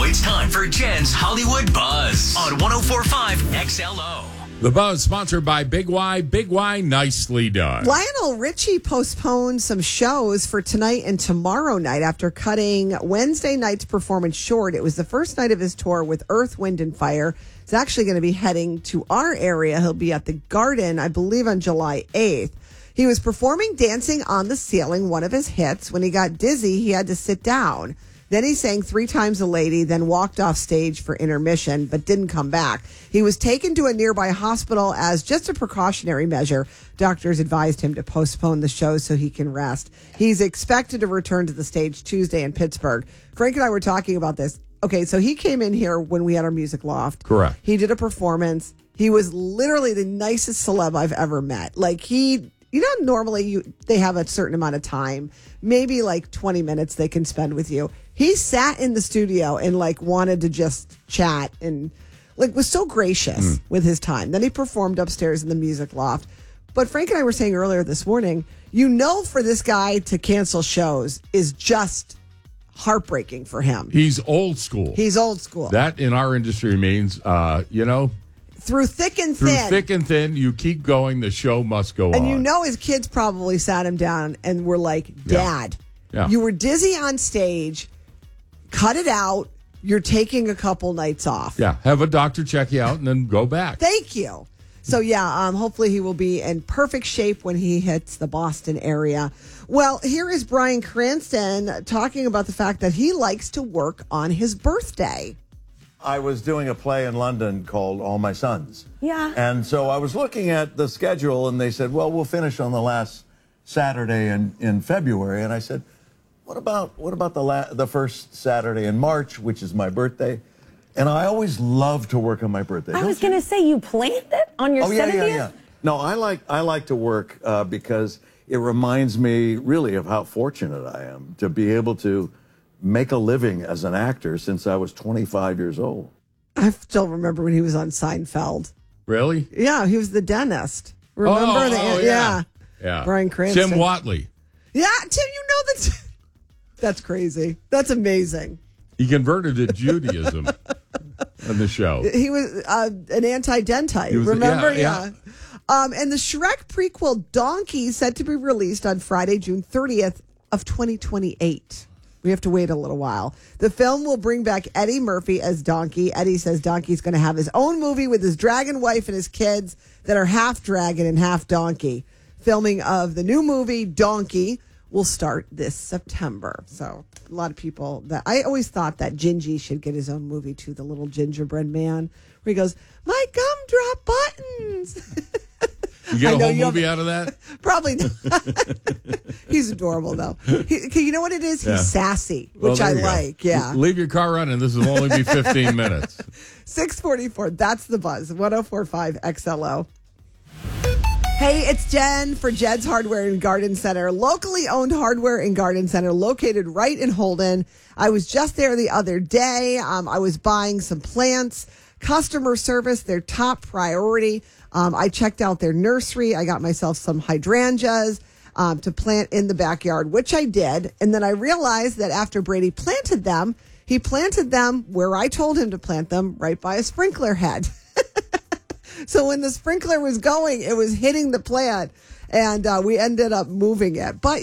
Now it's time for Jen's Hollywood Buzz on 104.5 XLO. The Buzz sponsored by Big Y. Big Y, nicely done. Lionel Richie postponed some shows for tonight and tomorrow night after cutting Wednesday night's performance short. It was the first night of his tour with Earth, Wind, and Fire. He's actually going to be heading to our area. He'll be at the Garden, I believe, on July 8th. He was performing Dancing on the Ceiling, one of his hits. When he got dizzy, he had to sit down. Then he sang 3 Times a Lady, then walked off stage for intermission, but didn't come back. He was taken to a nearby hospital as just a precautionary measure. Doctors advised him to postpone the show so he can rest. He's expected to return to the stage Tuesday in Pittsburgh. Frank and I were talking about this. Okay, so he came in here when we had our music loft. Correct. He did a performance. He was literally the nicest celeb I've ever met. Like normally they have a certain amount of time, maybe like 20 minutes they can spend with you. He sat in the studio and wanted to just chat and was so gracious with his time. Then he performed upstairs in the music loft. But Frank and I were saying earlier this morning, for this guy to cancel shows is just heartbreaking for him. He's old school. That in our industry means, through thick and through thin. thick and thin, you keep going. The show must go on. And his kids probably sat him down and were like, Dad, you were dizzy on stage. Cut it out. You're taking a couple nights off. Yeah, have a doctor check you out and then go back. Thank you. So, hopefully he will be in perfect shape when he hits the Boston area. Well, here is Bryan Cranston talking about the fact that he likes to work on his birthday. I was doing a play in London called All My Sons. Yeah. And so I was looking at the schedule, and they said, well, we'll finish on the last Saturday in February. And I said, what about the first Saturday in March, which is my birthday? And I always love to work on my birthday. I was going to say, you planned it on your 70th? Yeah. No, I like to work because it reminds me really of how fortunate I am to be able to make a living as an actor since I was 25 years old. I still remember when he was on Seinfeld. Really? Yeah, he was the dentist. Remember? Yeah. Bryan Cranston. Tim Watley. Yeah, Tim, that's crazy. That's amazing. He converted to Judaism on the show. He was an anti-dentite, remember? Yeah. And the Shrek prequel Donkey set to be released on Friday, June 30th of 2028. We have to wait a little while. The film will bring back Eddie Murphy as Donkey. Eddie says Donkey's going to have his own movie with his dragon wife and his kids that are half dragon and half donkey. Filming of the new movie, Donkey, will start this September. So a lot of people I always thought that Gingy should get his own movie too, the little gingerbread man, where he goes, my gumdrop buttons. You get a whole movie out of that? Probably not. He's adorable, though. You know what it is? He's sassy, which I like. Yeah. Leave your car running. This will only be 15 minutes. 6:44. That's the Buzz. 104.5 XLO. Hey, it's Jen for Jed's Hardware and Garden Center. Locally owned hardware and garden center located right in Holden. I was just there the other day. I was buying some plants. Customer service, their top priority. I checked out their nursery. I got myself some hydrangeas to plant in the backyard, which I did. And then I realized that after Brady planted them, he planted them where I told him to plant them, right by a sprinkler head. So when the sprinkler was going, it was hitting the plant, and we ended up moving it. But